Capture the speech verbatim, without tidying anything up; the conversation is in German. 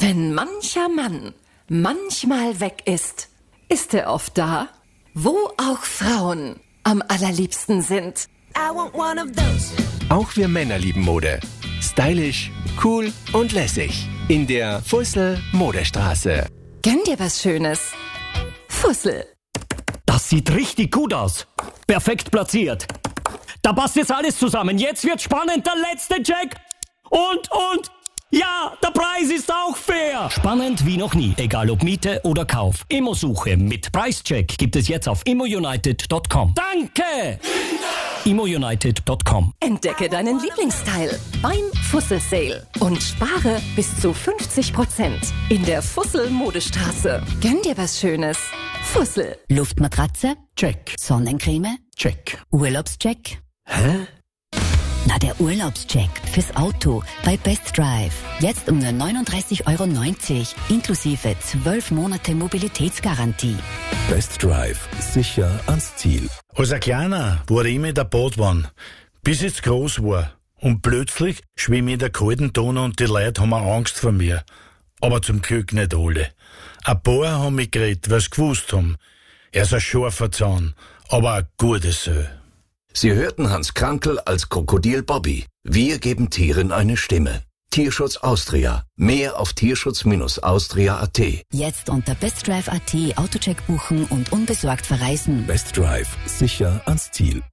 Wenn mancher Mann manchmal weg ist, ist er oft da, wo auch Frauen am allerliebsten sind. I want one of those. Auch wir Männer lieben Mode. Stylisch, cool und lässig. In der Fussel Modestraße. Gönn dir was Schönes. Fussel. Das sieht richtig gut aus. Perfekt platziert. Da passt jetzt alles zusammen. Jetzt wird spannend, der letzte Check. Und, und, ja, der Preis ist auch fair. Spannend wie noch nie, egal ob Miete oder Kauf. Immosuche mit Preischeck gibt es jetzt auf immo united punkt com. Danke! immo united punkt com. Entdecke deinen Lieblingsstyle beim Fussel Sale und spare bis zu fünfzig Prozent in der Fussel Modestraße. Gönn dir was Schönes. Fussel. Luftmatratze? Check. Sonnencreme? Check. Urlaubscheck? Hä? Na, der Urlaubscheck fürs Auto bei Best Drive. Jetzt um nur neununddreißig Euro neunzig, inklusive zwölf Monate Mobilitätsgarantie. Best Drive. Sicher ans Ziel. Als ein Kleiner war ich immer in der Badwanne, bis ich groß war. Und plötzlich schwimme ich in der kalten Donau und die Leute haben Angst vor mir. Aber zum Glück nicht alle. Ein paar haben mich geredet, weil sie gewusst haben. Er ist ein scharfer Zahn, aber ein gutes Sö. Sie hörten Hans Krankl als Krokodil Bobby. Wir geben Tieren eine Stimme. Tierschutz Austria. Mehr auf tierschutz austria punkt at. Jetzt unter bestdrive punkt at Autocheck buchen und unbesorgt verreisen. Best Drive. Sicher ans Ziel.